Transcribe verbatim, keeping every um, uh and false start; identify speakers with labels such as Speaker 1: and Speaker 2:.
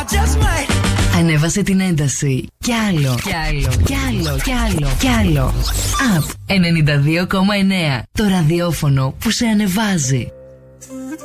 Speaker 1: just might.
Speaker 2: Ανέβασε την ένταση. Κι άλλο, κι άλλο, κι άλλο, κι άλλο, κι άλλο. Up ενενήντα δύο κόμμα εννέα. Το ραδιόφωνο που σε ανεβάζει.